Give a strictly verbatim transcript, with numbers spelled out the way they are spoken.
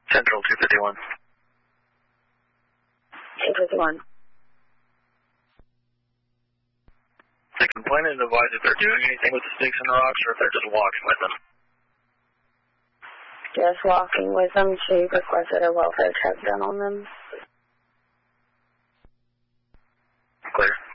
Central two fifty-one. two fifty-one. Six complainant and advise if they're doing anything with the sticks and rocks or if they're just walking with them. Just walking with them. She requested a welfare check done on them. Clear.